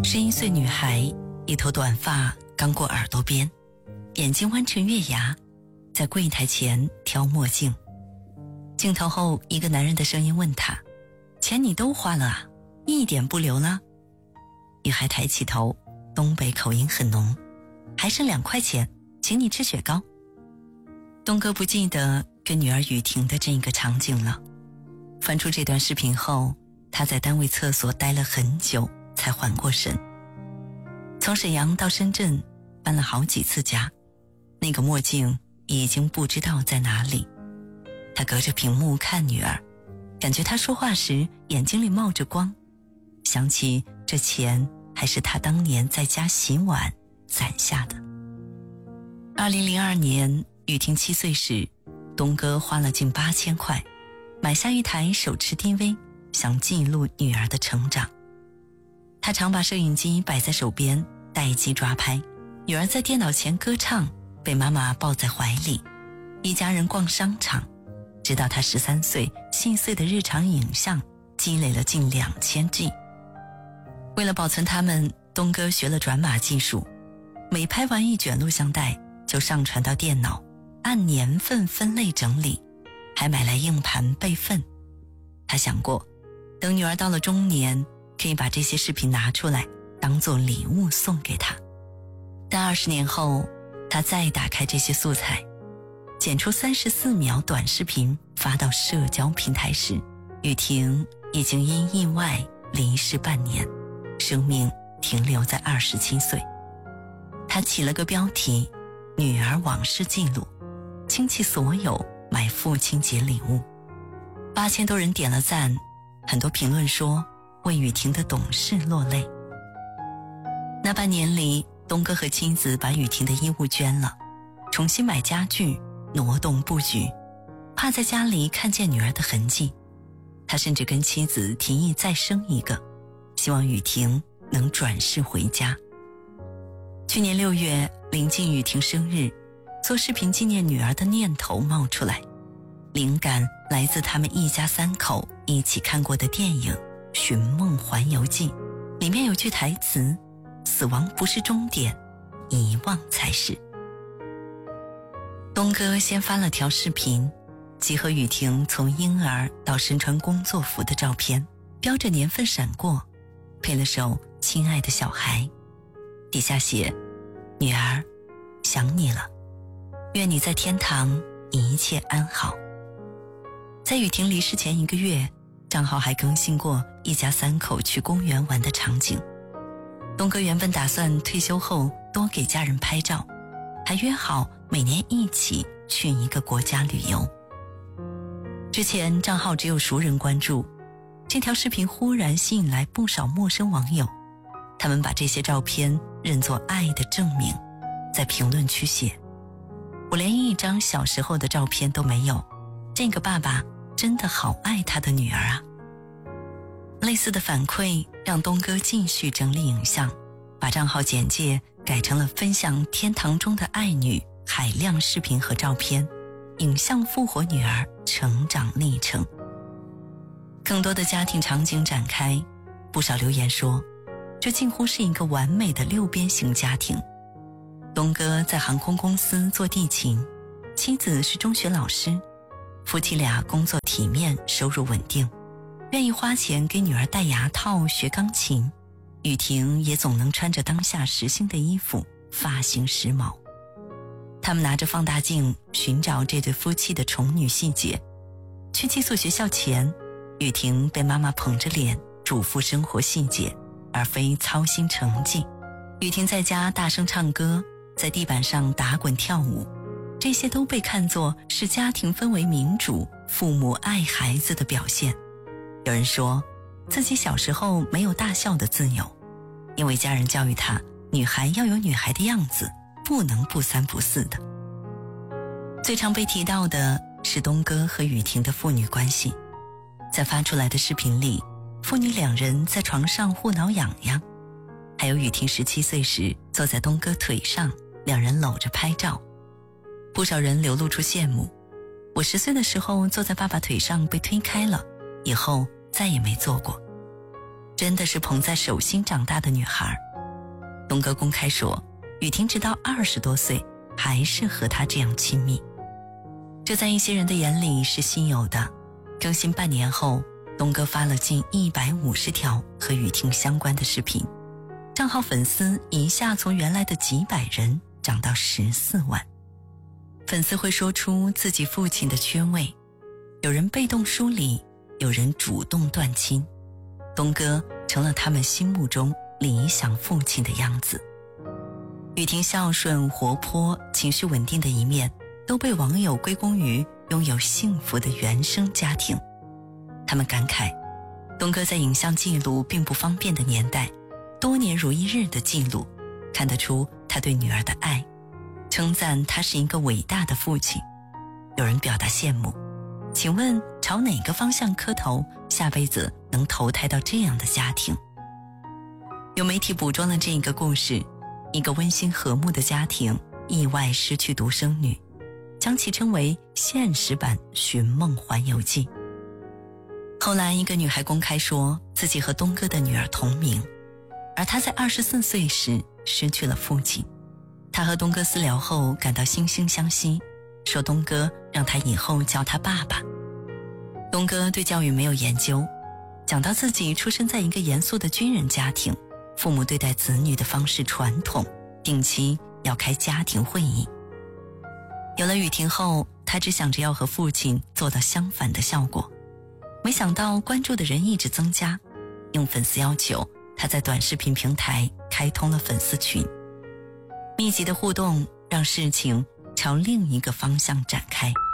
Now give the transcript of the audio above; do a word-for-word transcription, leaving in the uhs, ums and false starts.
十一岁女孩，一头短发刚过耳朵边，眼睛弯成月牙，在柜台前挑墨镜。镜头后，一个男人的声音问她：钱你都花了啊，一点不留了？女孩抬起头，东北口音很浓，还剩两块钱，请你吃雪糕。东哥不记得跟女儿雨婷的这个场景了。翻出这段视频后，他在单位厕所待了很久才缓过神。从沈阳到深圳搬了好几次家，那个墨镜已经不知道在哪里。他隔着屏幕看女儿，感觉她说话时眼睛里冒着光，想起这钱还是他当年在家洗碗攒下的。二零零二年雨婷七岁时，东哥花了近八千块买下一台手持 D V， 想记录女儿的成长。他常把摄影机摆在手边，待机抓拍。女儿在电脑前歌唱，被妈妈抱在怀里。一家人逛商场，直到他十三岁，细碎的日常影像积累了近两千 G。为了保存它们，东哥学了转码技术，每拍完一卷录像带就上传到电脑，按年份分类整理，还买来硬盘备份。他想过，等女儿到了中年，可以把这些视频拿出来当做礼物送给她。但二十年后，他再打开这些素材，剪出三十四秒短视频发到社交平台时，雨婷已经因意外离世半年，生命停留在二十七岁。他起了个标题：女儿往事记录，倾其所有买父亲节礼物。八千多人点了赞，很多评论说为雨婷的懂事落泪。那半年里，东哥和妻子把雨婷的衣物捐了，重新买家具，挪动布局，怕在家里看见女儿的痕迹。他甚至跟妻子提议再生一个，希望雨婷能转世回家。去年六月，临近雨婷生日，做视频纪念女儿的念头冒出来，灵感来自他们一家三口一起看过的电影《寻梦环游记》，里面有句台词：死亡不是终点，遗忘才是。东哥先发了条视频，集合雨婷从婴儿到身穿工作服的照片，标着年份闪过，配了首《亲爱的小孩》，底下写：女儿，想你了，愿你在天堂一切安好。在雨婷离世前一个月，账号还更新过一家三口去公园玩的场景。东哥原本打算退休后多给家人拍照，还约好每年一起去一个国家旅游。之前账号只有熟人关注，这条视频忽然吸引来不少陌生网友，他们把这些照片认作爱的证明，在评论区写：我连一张小时候的照片都没有，这个爸爸真的好爱他的女儿啊。类似的反馈让东哥继续整理影像，把账号简介改成了分享天堂中的爱女海量视频和照片，影像复活女儿成长历程。更多的家庭场景展开，不少留言说这近乎是一个完美的六边形家庭。东哥在航空公司做地勤，妻子是中学老师，夫妻俩工作体面，收入稳定，愿意花钱给女儿戴牙套学钢琴。雨婷也总能穿着当下时兴的衣服，发型时髦。他们拿着放大镜寻找这对夫妻的宠女细节。去寄宿学校前，雨婷被妈妈捧着脸嘱咐生活细节，而非操心成绩。雨婷在家大声唱歌，在地板上打滚跳舞，这些都被看作是家庭氛围民主、父母爱孩子的表现。有人说自己小时候没有大笑的自由，因为家人教育他，女孩要有女孩的样子，不能不三不四的。最常被提到的是东哥和雨婷的父女关系。在发出来的视频里，父女两人在床上互挠痒痒，还有雨婷十七岁时坐在东哥腿上，两人搂着拍照。不少人流露出羡慕，我十岁的时候坐在爸爸腿上被推开了，以后再也没坐过。 真的是捧在手心长大的女孩。东哥公开说，雨婷直到二十多岁还是和他这样亲密，这在一些人的眼里是稀有的。更新半年后，东哥发了近一百五十条和雨婷相关的视频，账号粉丝一下从原来的几百人涨到十四万。粉丝会说出自己父亲的缺位，有人被动疏离，有人主动断亲，东哥成了他们心目中理想父亲的样子。雨婷孝顺、活泼、情绪稳定的一面都被网友归功于拥有幸福的原生家庭。他们感慨，东哥在影像记录并不方便的年代，多年如一日的记录，看得出他对女儿的爱，称赞他是一个伟大的父亲。有人表达羡慕，请问朝哪个方向磕头，下辈子能投胎到这样的家庭？有媒体捕捉了这个故事，一个温馨和睦的家庭意外失去独生女，将其称为现实版《寻梦环游记》。后来一个女孩公开说自己和东哥的女儿同名，而她在二十四岁时失去了父亲。她和东哥私聊后感到惺惺相惜，说东哥让她以后叫他爸爸。东哥对教育没有研究，讲到自己出生在一个严肃的军人家庭，父母对待子女的方式传统，定期要开家庭会议。有了雨婷后，他只想着要和父亲做到相反的效果，没想到关注的人一直增加，应粉丝要求，他在短视频平台开通了粉丝群，密集的互动让事情朝另一个方向展开。